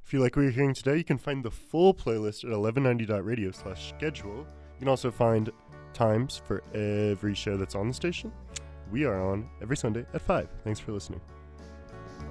If you like what you're hearing today, you can find the full playlist at 1190.radio/schedule. You can also find times for every show that's on the station. We are on every Sunday at 5. Thanks for listening.